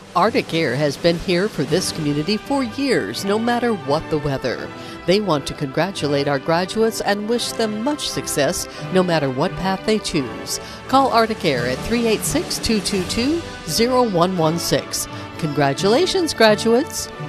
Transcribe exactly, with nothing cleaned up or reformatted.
Arctic Air has been here for this community for years, no matter what the weather. They want to congratulate our graduates and wish them much success, no matter what path they choose. Call Arctic Air at three eight six, two two two, zero one one six. Congratulations, graduates!